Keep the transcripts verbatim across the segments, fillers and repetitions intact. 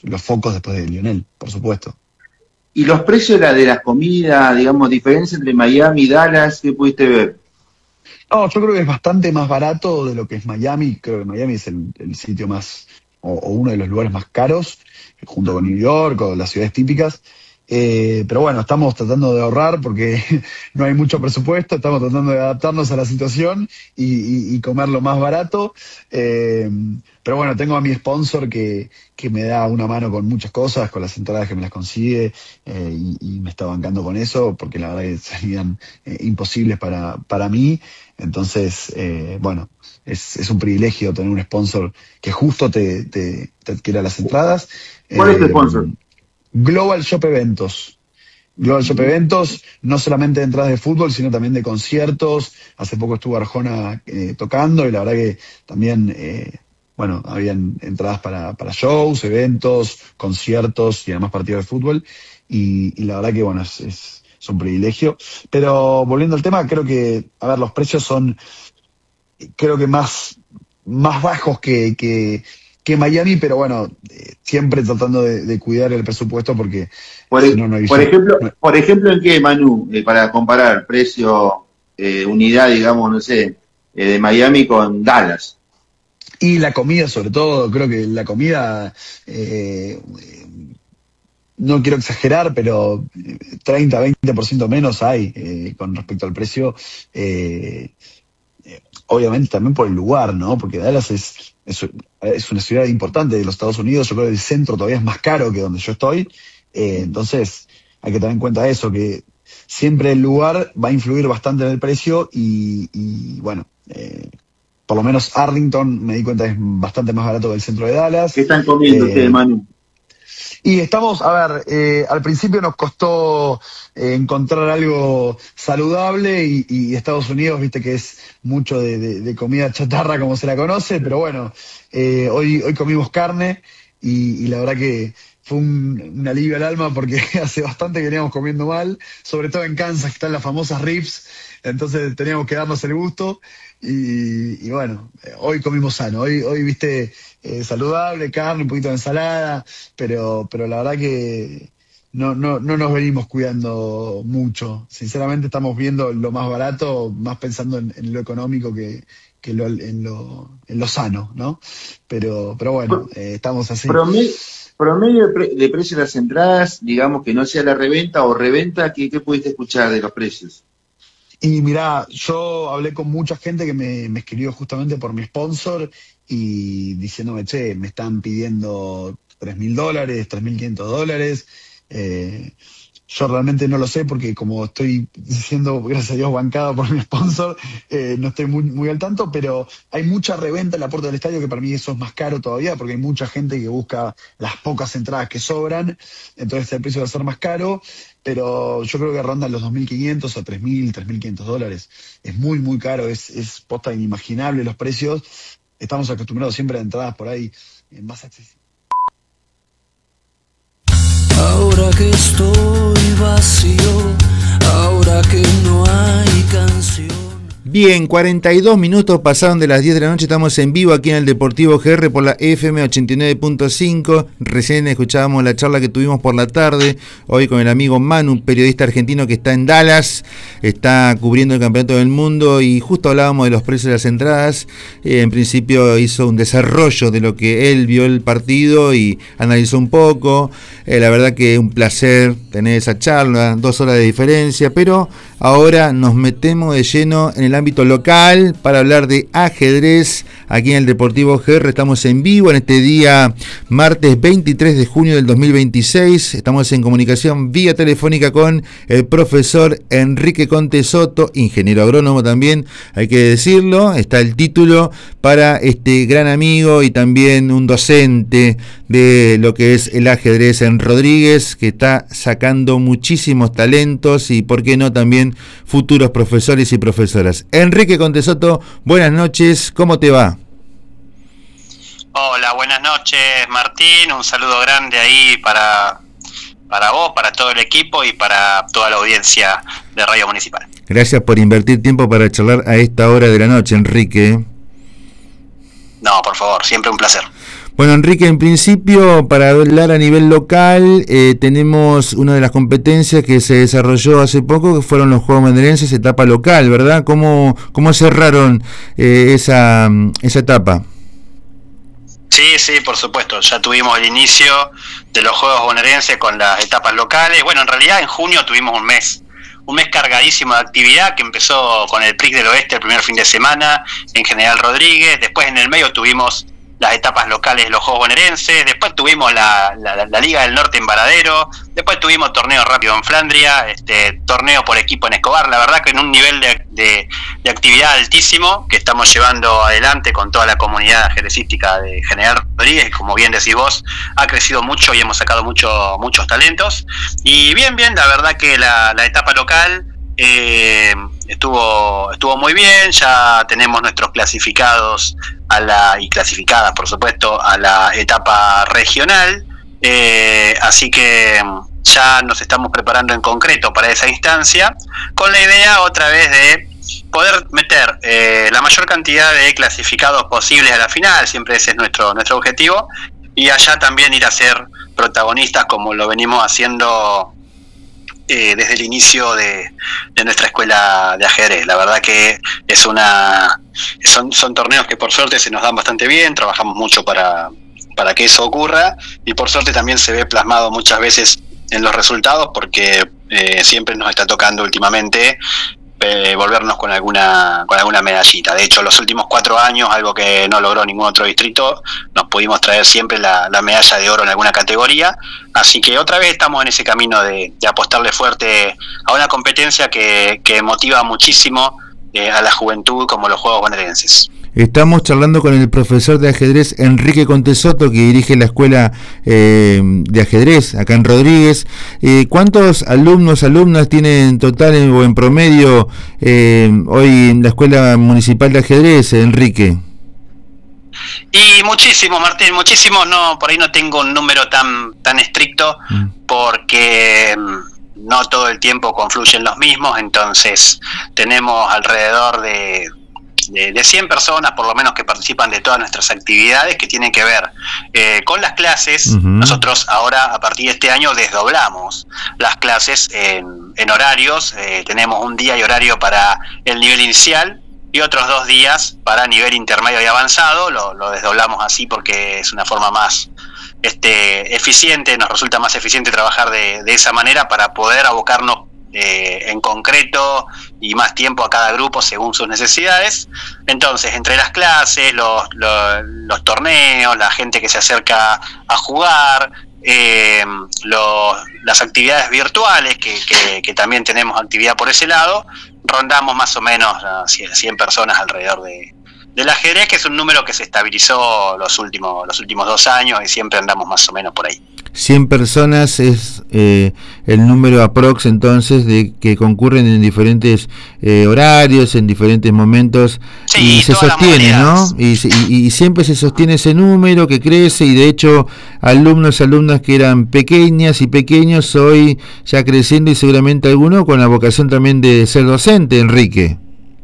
los focos después de Lionel, por supuesto. ¿Y los precios de, la, de las comidas, digamos, diferencia entre Miami y Dallas, qué pudiste ver? No, yo creo que es bastante más barato de lo que es Miami. Creo que Miami es el, el sitio más, o, o uno de los lugares más caros, junto con New York o las ciudades típicas. Eh, pero bueno, estamos tratando de ahorrar porque no hay mucho presupuesto, estamos tratando de adaptarnos a la situación y, y, y comer lo más barato. Eh, pero bueno, tengo a mi sponsor que, que me da una mano con muchas cosas, con las entradas que me las consigue, eh, y, y me está bancando con eso, porque la verdad que serían eh, imposibles para, para mí. Entonces, eh, bueno, es, es un privilegio tener un sponsor que justo te, te, te adquiera las entradas. ¿Cuál eh, es tu sponsor? Global Shop Eventos. Global Shop Eventos, no solamente de entradas de fútbol, sino también de conciertos. Hace poco estuvo Arjona eh, tocando y la verdad que también, eh, bueno, habían entradas para, para shows, eventos, conciertos y además partidos de fútbol. Y, y la verdad que, bueno, es, es, es un privilegio. Pero volviendo al tema, creo que, a ver, los precios son, creo que más, más bajos que... que que Miami, pero bueno, eh, siempre tratando de, de cuidar el presupuesto porque por, si no, no hay por yo, ejemplo, no. por ejemplo, ¿en qué, Manu? Eh, para comparar precio, eh, unidad, digamos, no sé, eh, de Miami con Dallas. Y la comida, sobre todo, creo que la comida, eh, no quiero exagerar, pero treinta, veinte por ciento menos hay eh, con respecto al precio. Eh, eh, obviamente también por el lugar, ¿no? Porque Dallas es, es, es una ciudad importante de los Estados Unidos. Yo creo que el centro todavía es más caro que donde yo estoy. Eh, entonces hay que tener en cuenta eso, que siempre el lugar va a influir bastante en el precio y, y bueno, eh, por lo menos Arlington me di cuenta es bastante más barato que el centro de Dallas. ¿Qué están comiendo eh, ustedes, Manu? Y estamos, a ver, eh, al principio nos costó eh, encontrar algo saludable y, y Estados Unidos, viste que es mucho de, de, de comida chatarra como se la conoce, pero bueno, eh, hoy, hoy comimos carne y, y la verdad que fue un, un alivio al alma porque hace bastante que veníamos comiendo mal, sobre todo en Kansas que están las famosas ribs, entonces teníamos que darnos el gusto y, y bueno, hoy comimos sano, hoy, hoy viste... Eh, saludable, carne, un poquito de ensalada, pero, pero la verdad que no, no, no nos venimos cuidando mucho. Sinceramente estamos viendo lo más barato, más pensando en, en lo económico que, que lo, en, lo, en lo sano, ¿no? Pero, pero bueno, eh, estamos así. Promedio, promedio de, pre, de precio de las entradas, digamos que no sea la reventa o reventa, ¿qué, qué pudiste escuchar de los precios? Y mirá, yo hablé con mucha gente que me, me escribió justamente por mi sponsor y diciéndome, che, me están pidiendo tres mil dólares, tres mil quinientos dólares. Eh, yo realmente no lo sé porque como estoy siendo, gracias a Dios, bancado por mi sponsor, eh, no estoy muy, muy al tanto, pero hay mucha reventa en la puerta del estadio que para mí eso es más caro todavía porque hay mucha gente que busca las pocas entradas que sobran, entonces el precio va a ser más caro. Pero yo creo que rondan los dos mil quinientos a tres mil, tres mil quinientos dólares. Es muy, muy caro, es, es posta inimaginable los precios. Estamos acostumbrados siempre a entradas por ahí más accesibles. Ahora que estoy vacío, ahora que no hay canción. Bien, cuarenta y dos minutos pasaron de las diez de la noche, estamos en vivo aquí en el Deportivo G R por la F M ochenta y nueve punto cinco. Recién escuchábamos la charla que tuvimos por la tarde, hoy con el amigo Manu, periodista argentino que está en Dallas, está cubriendo el Campeonato del Mundo y justo hablábamos de los precios de las entradas. Eh, en principio hizo un desarrollo de lo que él vio el partido y analizó un poco. Eh, la verdad que un placer tener esa charla, dos horas de diferencia, pero ahora nos metemos de lleno en el ámbito local para hablar de ajedrez aquí en el Deportivo G R. Estamos en vivo en este día martes veintitrés de junio del dos mil veintiséis. Estamos en comunicación vía telefónica con el profesor Enrique Conte Soto, ingeniero agrónomo también, hay que decirlo. Está el título para este gran amigo y también un docente de lo que es el ajedrez en Rodríguez, que está sacando muchísimos talentos y por qué no también futuros profesores y profesoras. Enrique Conte Soto, buenas noches, ¿cómo te va? Hola, buenas noches Martín, un saludo grande ahí para, para vos, para todo el equipo y para toda la audiencia de Radio Municipal. Gracias por invertir tiempo para charlar a esta hora de la noche, Enrique. No, por favor, siempre un placer. Bueno, Enrique, en principio, para hablar a nivel local, eh, tenemos una de las competencias que se desarrolló hace poco, que fueron los Juegos Bonaerenses, etapa local, ¿verdad? ¿Cómo, cómo cerraron eh, esa, esa etapa? Sí, sí, por supuesto. Ya tuvimos el inicio de los Juegos Bonaerenses con las etapas locales. Bueno, en realidad en junio tuvimos un mes, un mes cargadísimo de actividad que empezó con el P R I C del Oeste el primer fin de semana en General Rodríguez. Después en el medio tuvimos las etapas locales de los Juegos Bonaerenses, después tuvimos la, la, la Liga del Norte en Varadero, después tuvimos torneo rápido en Flandria, este torneo por equipo en Escobar. La verdad que en un nivel de, de, de actividad altísimo que estamos llevando adelante con toda la comunidad ajedrecística de General Rodríguez, como bien decís vos, ha crecido mucho y hemos sacado mucho, muchos talentos. Y bien, bien, la verdad que la, la etapa local eh, estuvo, estuvo muy bien. Ya tenemos nuestros clasificados a la y clasificadas, por supuesto, a la etapa regional, eh, así que ya nos estamos preparando en concreto para esa instancia, con la idea otra vez de poder meter eh, la mayor cantidad de clasificados posibles a la final. Siempre ese es nuestro nuestro objetivo, y allá también ir a ser protagonistas como lo venimos haciendo Eh, desde el inicio de, de nuestra escuela de ajedrez. La verdad que es una son, son torneos que por suerte se nos dan bastante bien, trabajamos mucho para, para que eso ocurra, y por suerte también se ve plasmado muchas veces en los resultados, porque eh, siempre nos está tocando últimamente eh, volvernos con alguna con alguna medallita. De hecho, los últimos cuatro años, algo que no logró ningún otro distrito, nos pudimos traer siempre la, la medalla de oro en alguna categoría. Así que otra vez estamos en ese camino de, de apostarle fuerte a una competencia que, que motiva muchísimo eh, a la juventud, como los Juegos Bonaerenses. Estamos charlando con el profesor de ajedrez Enrique Contesoto, que dirige la escuela eh, de ajedrez acá en Rodríguez. Eh, ¿Cuántos alumnos, alumnas tienen en total en, o en promedio eh, hoy en la Escuela Municipal de Ajedrez, Enrique? Y muchísimo, Martín, muchísimo. No, por ahí no tengo un número tan tan estricto, mm. porque no todo el tiempo confluyen los mismos. Entonces tenemos alrededor de De, de cien personas por lo menos que participan de todas nuestras actividades que tienen que ver eh, con las clases. Uh-huh. Nosotros ahora, a partir de este año, desdoblamos las clases en, en horarios. Eh, tenemos un día y horario para el nivel inicial y otros dos días para nivel intermedio y avanzado. Lo, lo desdoblamos así porque es una forma más este, eficiente, nos resulta más eficiente trabajar de, de esa manera para poder abocarnos Eh, en concreto y más tiempo a cada grupo según sus necesidades. Entonces, entre las clases, los, los, los torneos, la gente que se acerca a jugar, eh, los, las actividades virtuales, que, que, que también tenemos actividad por ese lado, rondamos más o menos a cien personas alrededor de, del ajedrez, que es un número que se estabilizó los últimos, los últimos dos años y siempre andamos más o menos por ahí. cien personas es eh, el número aprox entonces de que concurren en diferentes eh, horarios, en diferentes momentos, sí, y se sostiene, ¿no? Y, y, y siempre se sostiene ese número que crece, y de hecho alumnos, alumnas que eran pequeñas y pequeños hoy ya creciendo, y seguramente alguno con la vocación también de ser docente, Enrique.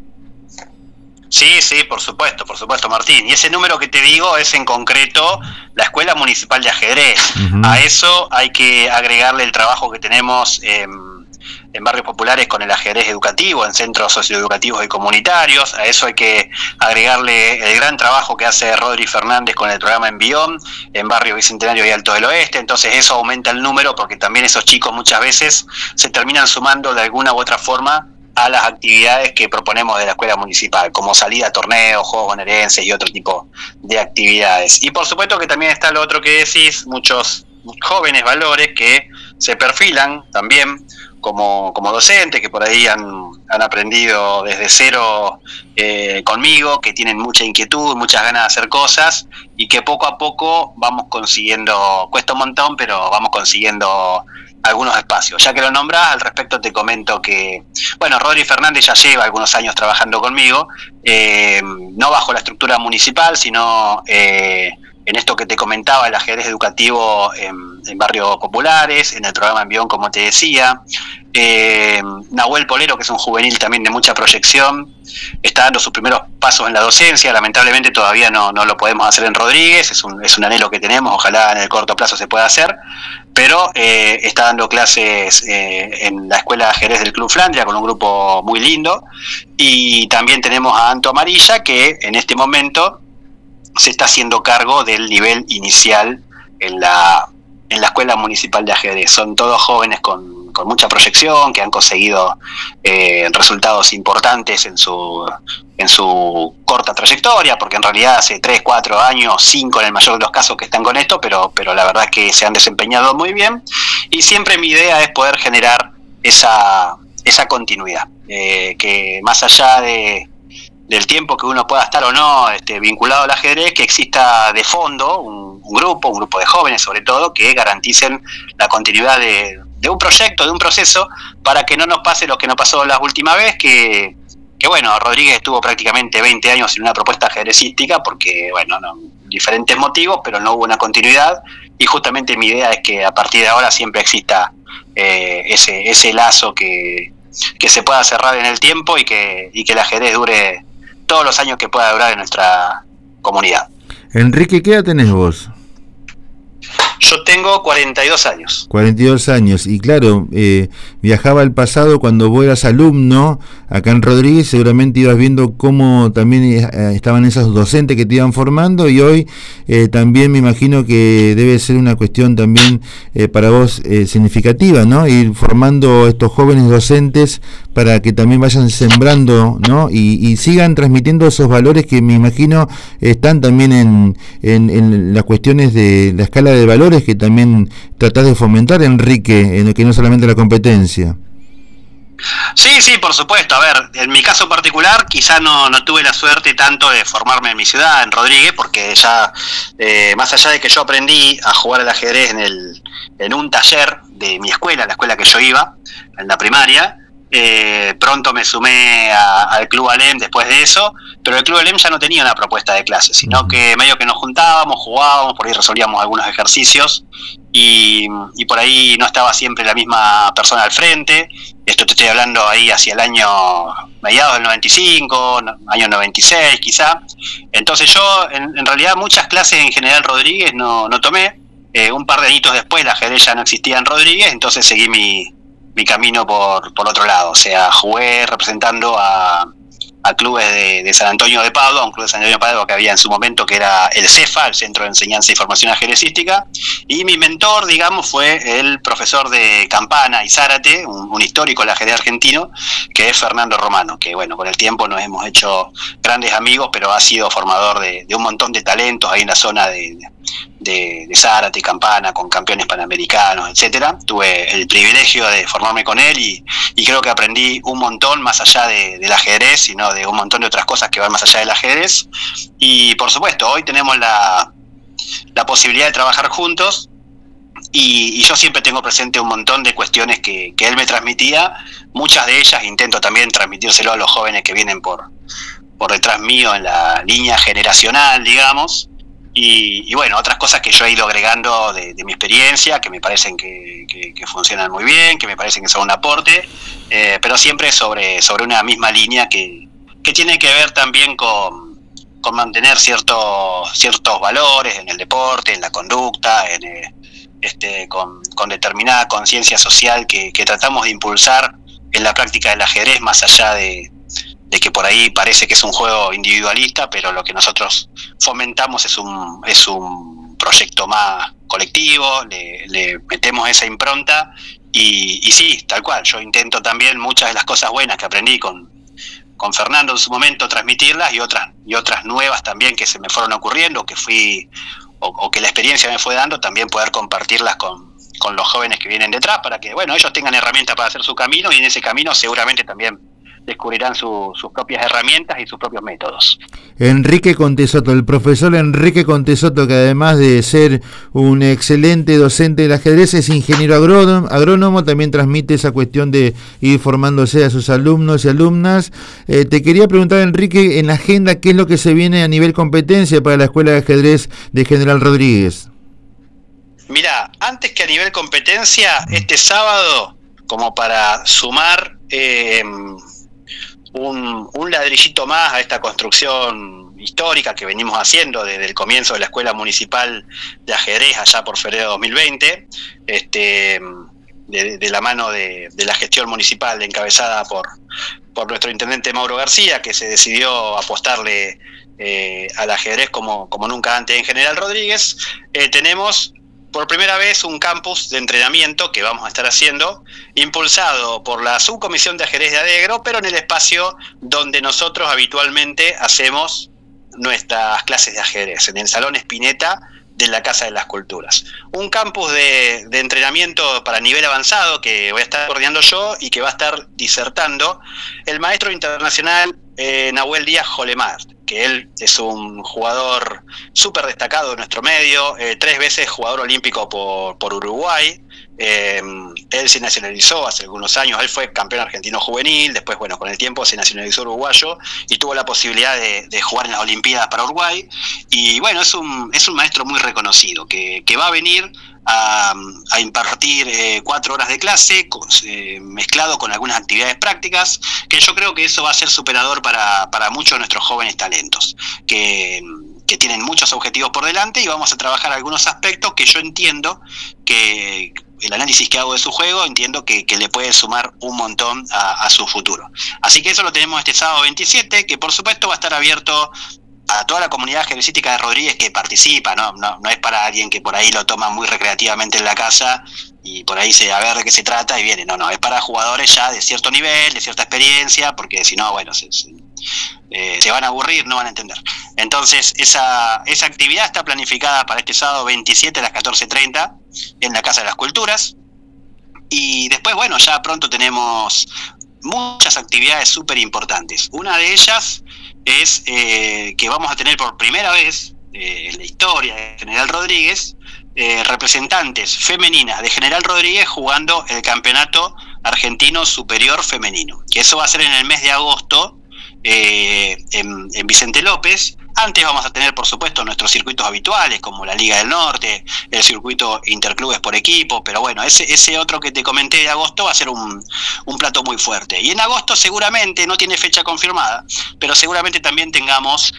Sí, sí, por supuesto, por supuesto, Martín. Y ese número que te digo es en concreto la Escuela Municipal de Ajedrez. Uh-huh. A eso hay que agregarle el trabajo que tenemos eh, en barrios populares con el ajedrez educativo, en centros socioeducativos y comunitarios. A eso hay que agregarle el gran trabajo que hace Rodri Fernández con el programa Envión, en Barrio Bicentenario y Alto del Oeste. Entonces eso aumenta el número, porque también esos chicos muchas veces se terminan sumando de alguna u otra forma a las actividades que proponemos de la escuela municipal, como salida a torneos, juegos bonaerenses y otro tipo de actividades. Y por supuesto que también está lo otro que decís, muchos jóvenes valores que se perfilan también como, como docentes, que por ahí han, han aprendido desde cero eh, conmigo, que tienen mucha inquietud, muchas ganas de hacer cosas, y que poco a poco vamos consiguiendo, cuesta un montón, pero vamos consiguiendo algunos espacios. Ya que lo nombrás, al respecto te comento que, bueno, Rodri Fernández ya lleva algunos años trabajando conmigo, eh, no bajo la estructura municipal, sino eh, en esto que te comentaba, el ajedrez educativo en, en Barrios Populares, en el programa Envión, como te decía. Eh, Nahuel Polero, que es un juvenil también de mucha proyección, está dando sus primeros pasos en la docencia. Lamentablemente todavía no, no lo podemos hacer en Rodríguez, es un, es un anhelo que tenemos, ojalá en el corto plazo se pueda hacer, pero eh, está dando clases eh, en la Escuela de Ajedrez del Club Flandria con un grupo muy lindo. Y también tenemos a Anto Amarilla, que en este momento se está haciendo cargo del nivel inicial en la, en la Escuela Municipal de Ajedrez. Son todos jóvenes con, con mucha proyección, que han conseguido eh, resultados importantes en su, en su corta trayectoria, porque en realidad hace tres, cuatro años, cinco en el mayor de los casos que están con esto, pero, pero la verdad es que se han desempeñado muy bien. Y siempre mi idea es poder generar esa, esa continuidad, eh, que más allá de del tiempo que uno pueda estar o no este, vinculado al ajedrez, que exista de fondo un, un grupo, un grupo de jóvenes sobre todo, que garanticen la continuidad de, de un proyecto, de un proceso, para que no nos pase lo que nos pasó la última vez, que, que bueno, Rodríguez estuvo prácticamente veinte años sin una propuesta ajedrecística, porque, bueno, no, diferentes motivos, pero no hubo una continuidad, y justamente mi idea es que a partir de ahora siempre exista eh, ese, ese lazo que, que se pueda cerrar en el tiempo y que, y que el ajedrez dure todos los años que pueda durar en nuestra comunidad. Enrique, ¿qué edad tenés vos? Yo tengo cuarenta y dos años. cuarenta y dos años, y claro, eh, viajaba al pasado cuando vos eras alumno acá en Rodríguez, seguramente ibas viendo cómo también eh, estaban esos docentes que te iban formando, y hoy eh, también me imagino que debe ser una cuestión también eh, para vos eh, significativa, ¿no? Ir formando estos jóvenes docentes para que también vayan sembrando, ¿no? Y, y sigan transmitiendo esos valores que me imagino están también en, en, en las cuestiones de la escala de valores que también tratás de fomentar, Enrique, en el que no solamente la competencia. Sí, sí, por supuesto. A ver, en mi caso particular quizá no, no tuve la suerte tanto de formarme en mi ciudad, en Rodríguez, porque ya, eh, más allá de que yo aprendí a jugar al ajedrez en, el, en un taller de mi escuela, la escuela que yo iba, en la primaria, Eh, pronto me sumé a, al Club Alem después de eso, pero el Club Alem ya no tenía una propuesta de clase, sino que medio que nos juntábamos, jugábamos, por ahí resolvíamos algunos ejercicios y, y por ahí no estaba siempre la misma persona al frente. Esto te estoy hablando ahí hacia el año mediados del noventa y cinco, año noventa y seis quizá. Entonces yo en, en realidad muchas clases en General Rodríguez no, no tomé. Eh, un par de añitos después la ajedrez ya no existía en Rodríguez, entonces seguí mi mi camino por por otro lado. O sea, jugué representando a, a clubes de, de San Antonio de Padua, un club de San Antonio de Padua que había en su momento, que era el CEFA, el Centro de Enseñanza y Formación Ajedrecística, y mi mentor, digamos, fue el profesor de Campana y Zárate, un, un histórico del ajedrez argentino, que es Fernando Romano, que bueno, con el tiempo nos hemos hecho grandes amigos, pero ha sido formador de, de un montón de talentos ahí en la zona de, de, de Zárate y Campana, con campeones panamericanos, etcétera. Tuve el privilegio de formarme con él y, y creo que aprendí un montón más allá de, del ajedrez, sino de un montón de otras cosas que van más allá del ajedrez. Y por supuesto, hoy tenemos la, la posibilidad de trabajar juntos y, y yo siempre tengo presente un montón de cuestiones que, que él me transmitía. Muchas de ellas intento también transmitírselo a los jóvenes que vienen por, por detrás mío en la línea generacional, digamos. Y, y bueno, otras cosas que yo he ido agregando de, de mi experiencia, que me parecen que, que, que funcionan muy bien, que me parecen que son un aporte, eh, pero siempre sobre, sobre una misma línea que, que tiene que ver también con, con mantener ciertos, ciertos valores en el deporte, en la conducta, en, eh, este, con, con determinada conciencia social que, que tratamos de impulsar en la práctica del ajedrez, más allá de de que por ahí parece que es un juego individualista, pero lo que nosotros fomentamos es un es un proyecto más colectivo, le, le metemos esa impronta y, y sí, tal cual, yo intento también muchas de las cosas buenas que aprendí con, con Fernando en su momento transmitirlas y otras y otras nuevas también que se me fueron ocurriendo, que fui o, o que la experiencia me fue dando, también poder compartirlas con, con los jóvenes que vienen detrás para que, bueno, ellos tengan herramientas para hacer su camino y en ese camino seguramente también descubrirán su, sus propias herramientas y sus propios métodos. Enrique Contesoto, el profesor Enrique Contesoto, que además de ser un excelente docente del ajedrez, es ingeniero agrónomo, agrónomo también transmite esa cuestión de ir formándose a sus alumnos y alumnas. Eh, te quería preguntar, Enrique, en la agenda, ¿qué es lo que se viene a nivel competencia para la Escuela de Ajedrez de General Rodríguez? Mirá, antes que a nivel competencia, este sábado, como para sumar eh, un, un ladrillito más a esta construcción histórica que venimos haciendo desde el comienzo de la Escuela Municipal de Ajedrez allá por febrero de dos mil veinte, este, de, de la mano de, de la gestión municipal encabezada por, por nuestro intendente Mauro García, que se decidió apostarle eh, al ajedrez como, como nunca antes en General Rodríguez. Eh, tenemos por primera vez un campus de entrenamiento que vamos a estar haciendo, impulsado por la Subcomisión de Ajedrez de Adegro, pero en el espacio donde nosotros habitualmente hacemos nuestras clases de ajedrez, en el Salón Spinetta de la Casa de las Culturas. Un campus de, de entrenamiento para nivel avanzado que voy a estar coordinando yo y que va a estar disertando el maestro internacional eh, Nahuel Díaz Jolemar, que él es un jugador súper destacado de nuestro medio, eh, tres veces jugador olímpico por, por Uruguay. Eh, él se nacionalizó hace algunos años, él fue campeón argentino juvenil, después, bueno, con el tiempo se nacionalizó uruguayo y tuvo la posibilidad de, de jugar en las Olimpiadas para Uruguay. Y bueno, es un, es un maestro muy reconocido, que, que va a venir a, a impartir eh, cuatro horas de clase, con, eh, mezclado con algunas actividades prácticas, que yo creo que eso va a ser superador para, para muchos de nuestros jóvenes talentos, que... que tienen muchos objetivos por delante, y vamos a trabajar algunos aspectos que yo entiendo que el análisis que hago de su juego, entiendo que, que le puede sumar un montón a, a su futuro. Así que eso lo tenemos este sábado veintisiete, que por supuesto va a estar abierto a toda la comunidad ajedrecística de Rodríguez que participa, ¿no? No, no es para alguien que por ahí lo toma muy recreativamente en la casa y por ahí se a ver de qué se trata y viene. No, no, es para jugadores ya de cierto nivel, de cierta experiencia, porque si no, bueno, se, se, eh, se van a aburrir, no van a entender. Entonces, esa, esa actividad está planificada para este sábado veintisiete a las catorce treinta en la Casa de las Culturas. Y después, bueno, ya pronto tenemos muchas actividades súper importantes. Una de ellas es eh, que vamos a tener por primera vez eh, en la historia de General Rodríguez eh, representantes femeninas de General Rodríguez jugando el Campeonato Argentino Superior Femenino, que eso va a ser en el mes de agosto eh, en, en Vicente López. Antes vamos a tener, por supuesto, nuestros circuitos habituales, como la Liga del Norte, el circuito interclubes por equipo, pero bueno, ese, ese otro que te comenté de agosto va a ser un, un plato muy fuerte. Y en agosto seguramente, no tiene fecha confirmada, pero seguramente también tengamos...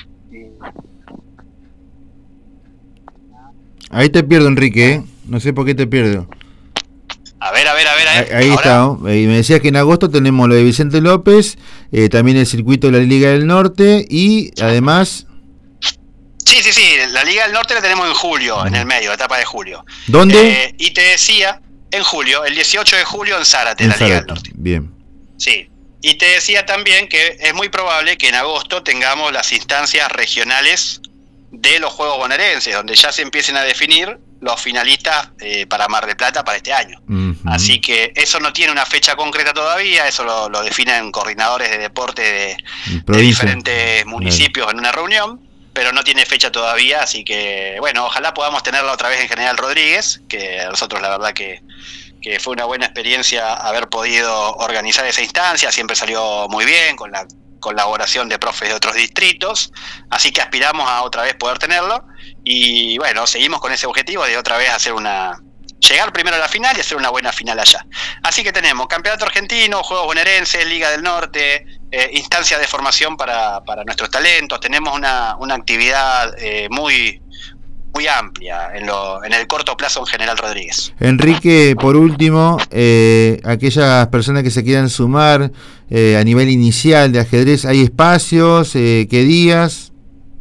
Ahí te pierdo, Enrique, ¿eh? No sé por qué te pierdo. A ver, a ver, a ver. A ver. Ahí, ahí está, ¿no? Y me decías que en agosto tenemos lo de Vicente López, eh, también el circuito de la Liga del Norte y además... Sí, sí, sí, la Liga del Norte la tenemos en julio, en el medio, etapa de julio. ¿Dónde? Eh, y te decía, en julio, el dieciocho de julio en Zárate, en la Zárate. Liga del Norte. Bien. Sí, y te decía también que es muy probable que en agosto tengamos las instancias regionales de los Juegos Bonaerenses, donde ya se empiecen a definir los finalistas eh, para Mar del Plata para este año. Uh-huh. Así que eso no tiene una fecha concreta todavía, eso lo, lo definen coordinadores de deporte de, de diferentes municipios en una reunión, pero no tiene fecha todavía, así que bueno, ojalá podamos tenerla otra vez en General Rodríguez, que a nosotros la verdad que, que fue una buena experiencia haber podido organizar esa instancia, siempre salió muy bien con la colaboración de profes de otros distritos, así que aspiramos a otra vez poder tenerlo, y bueno, seguimos con ese objetivo de otra vez hacer una... llegar primero a la final y hacer una buena final allá. Así que tenemos Campeonato Argentino, Juegos Bonaerenses, Liga del Norte, eh, instancias de formación para, para nuestros talentos. Tenemos una, una actividad eh, muy muy amplia en, lo, en el corto plazo en General Rodríguez. Enrique, por último, eh, aquellas personas que se quieran sumar eh, a nivel inicial de ajedrez, ¿hay espacios? Eh, ¿Qué días?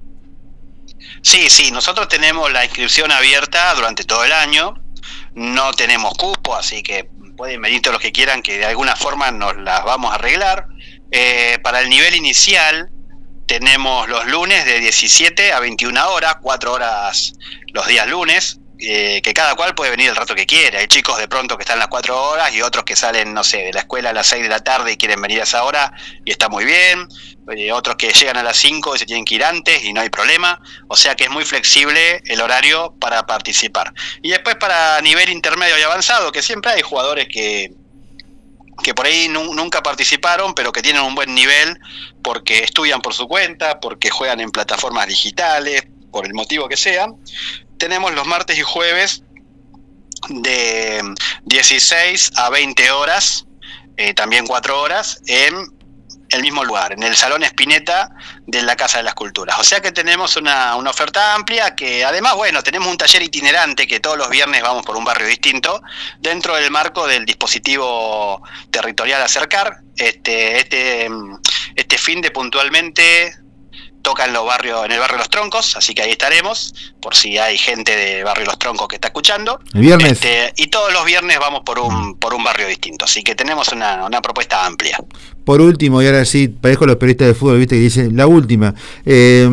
Sí, sí, nosotros tenemos la inscripción abierta durante todo el año. No tenemos cupo, así que pueden venir todos los que quieran, que de alguna forma nos las vamos a arreglar. Eh, para el nivel inicial tenemos los lunes de diecisiete a veintiuna horas, cuatro horas los días lunes, eh, que cada cual puede venir el rato que quiere. Hay chicos de pronto que están las cuatro horas y otros que salen, no sé, de la escuela a las seis de la tarde y quieren venir a esa hora y está muy bien. Eh, otros que llegan a las cinco y se tienen que ir antes y no hay problema. O sea que es muy flexible el horario para participar. Y después para nivel intermedio y avanzado, que siempre hay jugadores que... que por ahí nu- nunca participaron, pero que tienen un buen nivel porque estudian por su cuenta, porque juegan en plataformas digitales, por el motivo que sea. Tenemos los martes y jueves de dieciséis a veinte horas, eh, también cuatro horas, en el mismo lugar, en el Salón Spinetta de la Casa de las Culturas. O sea que tenemos una, una oferta amplia, que además, bueno, tenemos un taller itinerante que todos los viernes vamos por un barrio distinto, dentro del marco del dispositivo territorial Acercar. Este, este, este fin de puntualmente toca en los barrios, en el barrio Los Troncos, así que ahí estaremos, por si hay gente de barrio Los Troncos que está escuchando. El viernes. Este, y todos los viernes vamos por un, por un barrio distinto, así que tenemos una, una propuesta amplia. Por último, y ahora sí, parezco los periodistas de fútbol, viste, que dicen la última. Eh,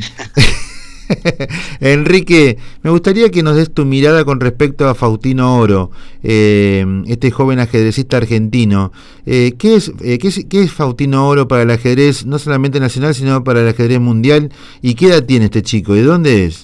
Enrique, me gustaría que nos des tu mirada con respecto a Faustino Oro, eh, este joven ajedrecista argentino. Eh, ¿qué es, eh, qué es, qué es Faustino Oro para el ajedrez, no solamente nacional, sino para el ajedrez mundial? ¿Y qué edad tiene este chico? ¿De dónde es?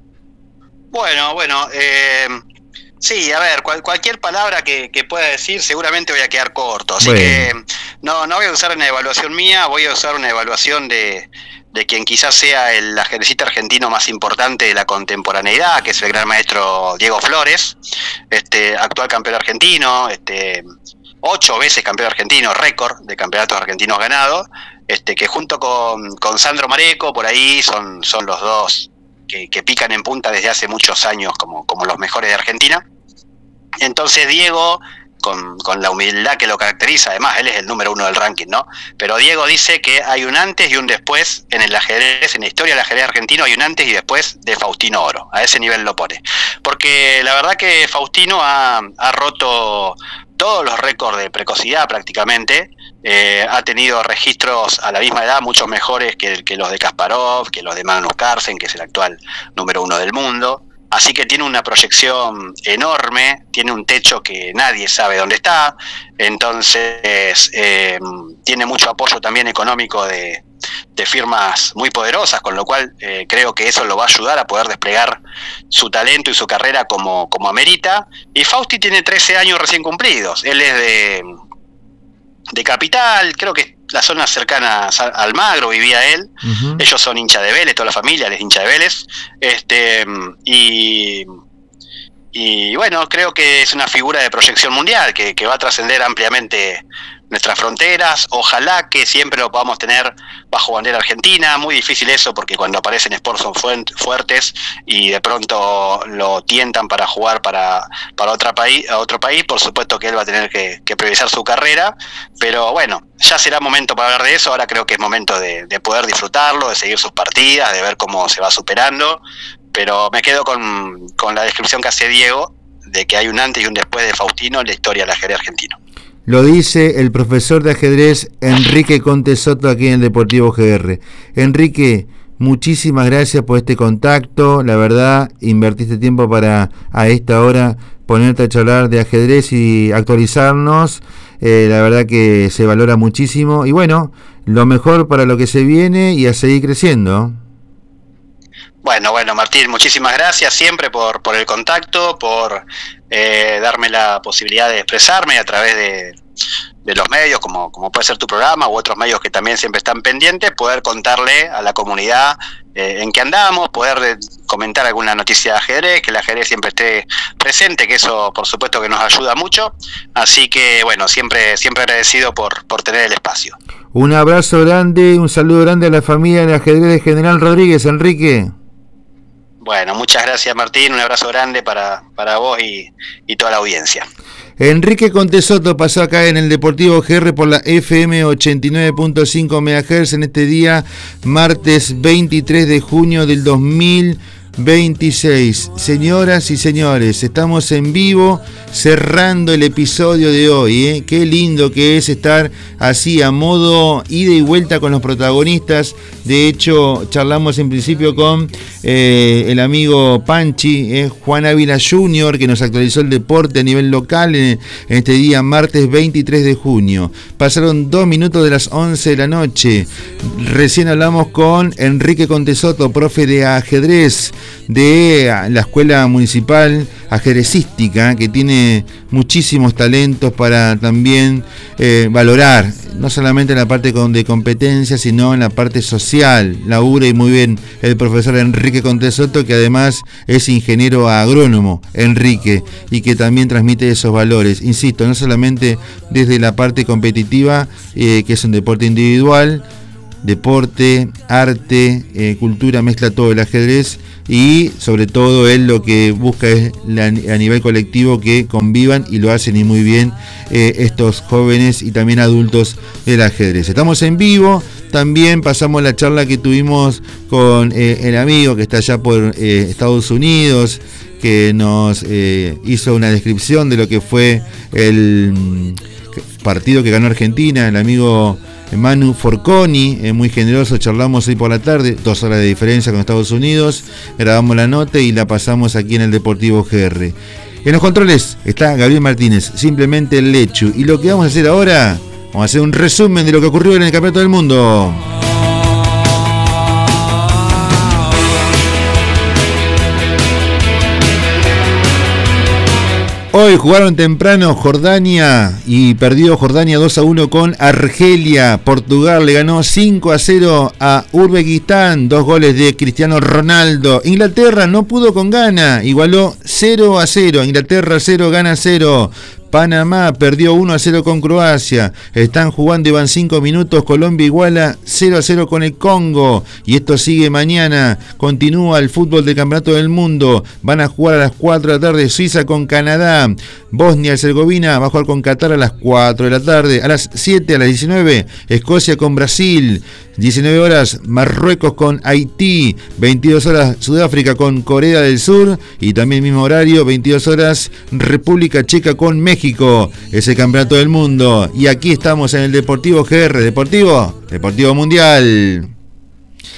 Bueno, bueno, eh, sí, a ver, cual, cualquier palabra que, que pueda decir seguramente voy a quedar corto, así bueno. que no, no voy a usar una evaluación mía, voy a usar una evaluación de... de quien quizás sea el ajedrecista argentino más importante de la contemporaneidad, que es el gran maestro Diego Flores, este actual campeón argentino, este ocho veces campeón argentino, récord de campeonatos argentinos ganados, este que junto con, con Sandro Mareco, por ahí son, son los dos que, que pican en punta desde hace muchos años como, como los mejores de Argentina. Entonces Diego, Con, con la humildad que lo caracteriza, además él es el número uno del ranking, ¿no? Pero Diego dice que hay un antes y un después en el ajedrez, en la historia del ajedrez argentino hay un antes y después de Faustino Oro, a ese nivel lo pone. Porque la verdad que Faustino ha, ha roto todos los récords de precocidad prácticamente, eh, ha tenido registros a la misma edad mucho mejores que, que los de Kasparov, que los de Magnus Carlsen, que es el actual número uno del mundo. Así que tiene una proyección enorme, tiene un techo que nadie sabe dónde está, entonces eh, tiene mucho apoyo también económico de, de firmas muy poderosas, con lo cual eh, creo que eso lo va a ayudar a poder desplegar su talento y su carrera como, como amerita. Y Fausti tiene trece años recién cumplidos, él es de, de Capital, creo que las zonas cercanas a Almagro vivía él. Uh-huh. Ellos son hincha de Vélez, toda la familia él es hincha de Vélez, este y y bueno, creo que es una figura de proyección mundial que, que va a trascender ampliamente nuestras fronteras. Ojalá que siempre lo podamos tener bajo bandera argentina. Muy difícil eso, porque cuando aparecen sports son fuertes y de pronto lo tientan para jugar para, para otra país, a otro país. Por supuesto que él va a tener que, que priorizar su carrera, pero bueno, ya será momento para hablar de eso. Ahora creo que es momento de, de poder disfrutarlo, de seguir sus partidas, de ver cómo se va superando. Pero me quedo con, con la descripción que hace Diego, de que hay un antes y un después de Faustino en la historia del ajedrez argentino. Lo dice el profesor de ajedrez Enrique Conte Soto aquí en el Deportivo G R. Enrique, muchísimas gracias por este contacto. La verdad, invertiste tiempo para a esta hora ponerte a charlar de ajedrez y actualizarnos. Eh, la verdad que se valora muchísimo. Y bueno, lo mejor para lo que se viene y a seguir creciendo. Bueno, bueno, Martín, muchísimas gracias siempre por, por el contacto, por eh, darme la posibilidad de expresarme a través de, de los medios, como, como puede ser tu programa u otros medios que también siempre están pendientes, poder contarle a la comunidad eh, en qué andamos, poder de, comentar alguna noticia de ajedrez, que el ajedrez siempre esté presente, que eso por supuesto que nos ayuda mucho. Así que bueno, siempre, siempre agradecido por, por tener el espacio. Un abrazo grande, un saludo grande a la familia del ajedrez de General Rodríguez, Enrique. Bueno, muchas gracias Martín, un abrazo grande para, para vos y, y toda la audiencia. Enrique Conte Soto pasó acá en el Deportivo G R por la F M ochenta y nueve punto cinco megahertz en este día, martes veintitrés de junio del dos mil veintiséis. Señoras y señores, estamos en vivo cerrando el episodio de hoy, ¿eh? Qué lindo que es estar así a modo ida y vuelta con los protagonistas. De hecho, charlamos en principio con eh, el amigo Panchi, eh, Juan Ávila junior, que nos actualizó el deporte a nivel local en, en este día martes veintitrés de junio. Pasaron dos minutos de las once de la noche. Recién hablamos con Enrique Conte Soto, profe de ajedrez. de la Escuela Municipal Ajedrecística, que tiene muchísimos talentos para también eh, valorar, no solamente en la parte de competencia, sino en la parte social. Labura y muy bien el profesor Enrique Conté Soto, que además es ingeniero agrónomo, Enrique, y que también transmite esos valores. Insisto, no solamente desde la parte competitiva, eh, que es un deporte individual, deporte, arte, eh, cultura, mezcla todo el ajedrez, y sobre todo él lo que busca es la, a nivel colectivo que convivan, y lo hacen y muy bien eh, estos jóvenes y también adultos del ajedrez. Estamos en vivo, también pasamos la charla que tuvimos con eh, el amigo que está allá por eh, Estados Unidos, que nos eh, hizo una descripción de lo que fue el mm, partido que ganó Argentina, el amigo Manu Forconi, eh, muy generoso. Charlamos hoy por la tarde, dos horas de diferencia con Estados Unidos, grabamos la nota y la pasamos aquí en el Deportivo G R. En los controles está Gabriel Martínez, simplemente el Lechu, y lo que vamos a hacer ahora, vamos a hacer un resumen de lo que ocurrió en el Campeonato del Mundo. Hoy jugaron temprano Jordania y perdió Jordania dos a uno con Argelia. Portugal le ganó cinco a cero a Uzbekistán, dos goles de Cristiano Ronaldo. Inglaterra no pudo con Ghana, igualó cero a cero. Inglaterra cero, Ghana cero. Panamá perdió uno a cero con Croacia. Están jugando y van cinco minutos. Colombia iguala cero a cero con el Congo. Y esto sigue mañana. Continúa el fútbol del Campeonato del Mundo. Van a jugar a las cuatro de la tarde Suiza con Canadá. Bosnia y Herzegovina va a jugar con Qatar a las cuatro de la tarde. A las siete, a las diecinueve, Escocia con Brasil. diecinueve horas, Marruecos con Haití. veintidós horas, Sudáfrica con Corea del Sur. Y también mismo horario, veintidós horas, República Checa con México. Es el Campeonato del Mundo. Y aquí estamos en el Deportivo G R. Deportivo, Deportivo Mundial.